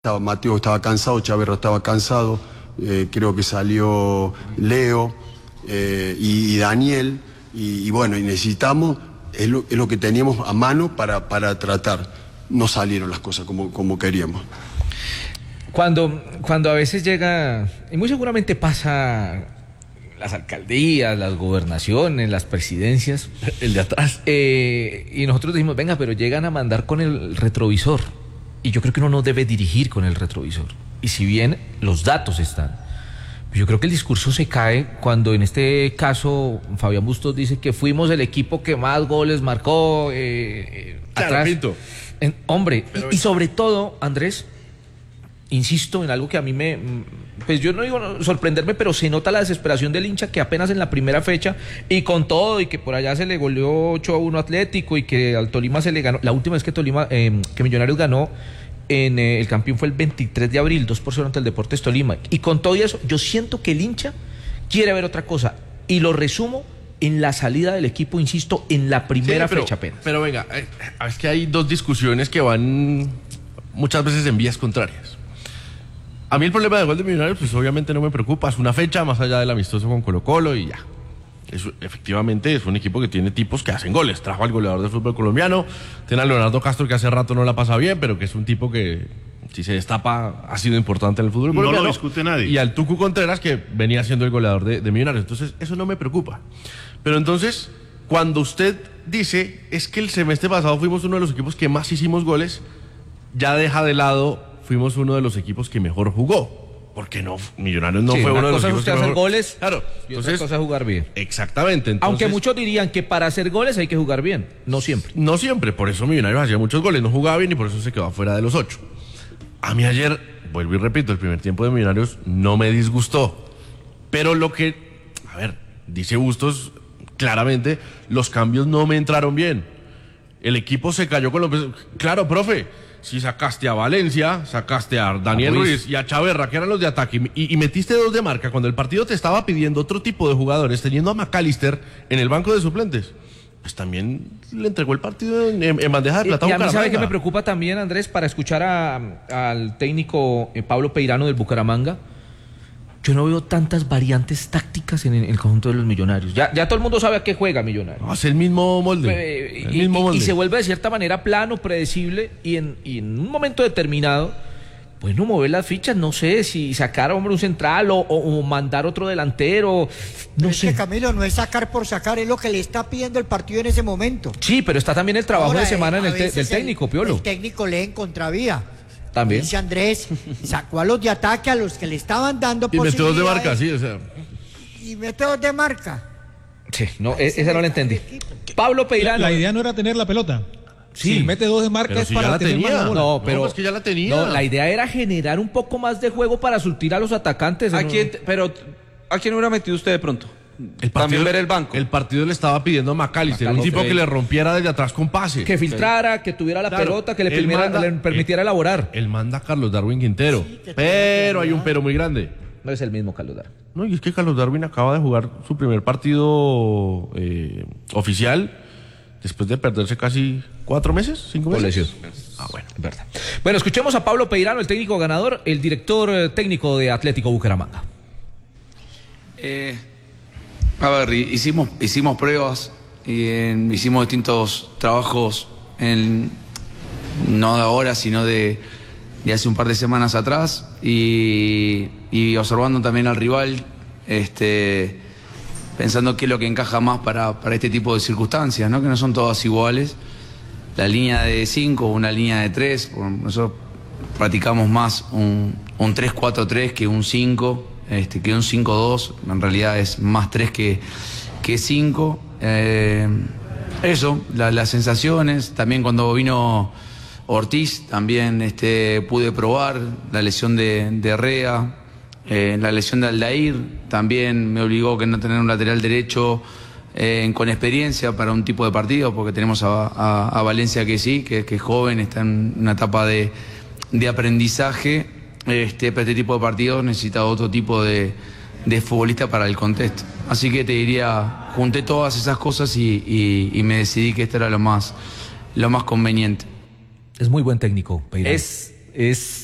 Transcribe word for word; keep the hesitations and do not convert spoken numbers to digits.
Estaba, Mateo estaba cansado, Chaverra estaba cansado, eh, creo que salió Leo eh, y, y Daniel, y, y bueno, y necesitamos, es lo, es lo que teníamos a mano para, para tratar. No salieron las cosas como, como queríamos. Cuando, cuando a veces llega, y muy seguramente pasa las alcaldías, las gobernaciones, las presidencias, el de atrás, eh, y nosotros decimos, venga, pero llegan a mandar con el retrovisor. Y yo creo que uno no debe dirigir con el retrovisor. Y si bien los datos están, yo creo que el discurso se cae cuando en este caso Fabián Bustos dice que fuimos el equipo que más goles marcó eh, claro, atrás. Pinto. En, hombre, Pero, y, y sobre todo, Andrés, insisto en algo que a mí me... Pues yo no digo sorprenderme, pero se nota la desesperación del hincha que apenas en la primera fecha, y con todo, y que por allá se le goleó ocho a uno Atlético, y que al Tolima se le ganó... La última vez que Tolima, eh, que Millonarios ganó en eh, el campeón fue el veintitrés de abril, dos por cero ante el Deportes Tolima. Y con todo eso, yo siento que el hincha quiere ver otra cosa. Y lo resumo en la salida del equipo, insisto, en la primera sí, pero, fecha apenas. Pero venga, eh, es que hay dos discusiones que van muchas veces en vías contrarias. A mí el problema del gol de Millonarios, pues obviamente no me preocupa. Es una fecha más allá del amistoso con Colo-Colo y ya. Es, efectivamente es un equipo que tiene tipos que hacen goles. Trajo al goleador del fútbol colombiano. Tiene a Leonardo Castro, que hace rato no la pasa bien, pero que es un tipo que, si se destapa, ha sido importante en el fútbol colombiano. No lo discute nadie. Y al Tucu Contreras, que venía siendo el goleador de, de Millonarios. Entonces, eso no me preocupa. Pero entonces, cuando usted dice, es que el semestre pasado fuimos uno de los equipos que más hicimos goles, ya deja de lado... fuimos uno de los equipos que mejor jugó. Porque no, Millonarios no sí, fue uno de los equipos que que hacer mejor... goles, claro, y entonces, otra cosa es jugar bien. Exactamente. Entonces, aunque muchos dirían que para hacer goles hay que jugar bien. No siempre. No siempre, por eso Millonarios hacía muchos goles, no jugaba bien y por eso se quedó afuera de los ocho. A mí ayer, vuelvo y repito, el primer tiempo de Millonarios no me disgustó. Pero lo que, a ver, dice Bustos claramente, los cambios no me entraron bien. El equipo se cayó con los... Claro, profe, si sacaste a Valencia, sacaste a Daniel a Ruiz. Ruiz y a Chaverra, que eran los de ataque, y, y metiste dos de marca cuando el partido te estaba pidiendo otro tipo de jugadores, teniendo a McAllister en el banco de suplentes, pues también le entregó el partido en, en bandeja de plata. Y, y a mí sabe que me preocupa también, Andrés, para escuchar a, al técnico eh, Pablo Peirano del Bucaramanga. Yo no veo tantas variantes tácticas en el conjunto de los Millonarios. Ya, ya todo el mundo sabe a qué juega Millonarios. No, es el mismo molde. Eh, el y, mismo molde. Y, y se vuelve de cierta manera plano, predecible, y en, y en un momento determinado, pues no mover las fichas, no sé, si sacar hombre un central o, o, o mandar otro delantero, no es sé. Que Camilo, no es sacar por sacar, es lo que le está pidiendo el partido en ese momento. Sí, pero está también el trabajo Ahora, de semana en el te, del técnico, el, Piolo. El técnico lee en contravía. También. Dice Andrés, sacó a los de ataque, a los que le estaban dando y metió dos de marca, sí, o sea. Y mete dos de marca. Sí, no, esa no la entendí. Pablo Peirano. La, la idea no era tener la pelota. Sí, si mete dos de marca pero es si para ya la tener tenía. más la bola. No, pero no, es que ya la tenía. No, la idea era generar un poco más de juego para surtir a los atacantes. ¿A ¿no? quién, pero ¿a quién hubiera metido usted de pronto? El partido, También ver el banco. El partido le estaba pidiendo a McAllister, un McAllister. tipo que le rompiera desde atrás con pase. Que filtrara, que tuviera la Claro, pelota, que le, él permitiera, manda- le permitiera él- elaborar. Él manda a Carlos Darwin Quintero. Sí, que pero tiene hay un claridad. pero muy grande. No es el mismo Carlos Darwin. No, y es que Carlos Darwin acaba de jugar su primer partido eh, oficial después de perderse casi cuatro meses, cinco Por meses. lesión. Ah, bueno. Es verdad. Bueno, escuchemos a Pablo Peirano, el técnico ganador, el director eh, técnico de Atlético Bucaramanga. Eh, a ver, hicimos, hicimos pruebas, y en- hicimos distintos trabajos, en, no de ahora, sino de, de hace un par de semanas atrás, y, y observando también al rival, este, pensando qué es lo que encaja más para, para este tipo de circunstancias, ¿no? Que no son todas iguales. La línea de cinco, una línea de tres, nosotros practicamos más un, un tres cuatro tres que un cinco, este, que un cinco dos, en realidad es más tres que, que cinco. Eh, eso, la, las sensaciones, también cuando vino Ortiz, también este, pude probar la lesión de, de Herrera, eh, la lesión de Aldair, también me obligó a no tener un lateral derecho Eh, con experiencia para un tipo de partido, porque tenemos a, a, a Valencia que sí, que, que es joven, está en una etapa de, de aprendizaje, este, pero este tipo de partidos necesita otro tipo de, de futbolista para el contexto. Así que te diría, junté todas esas cosas y, y, y me decidí que esto era lo más, lo más conveniente. Es muy buen técnico, Peirano. Es, es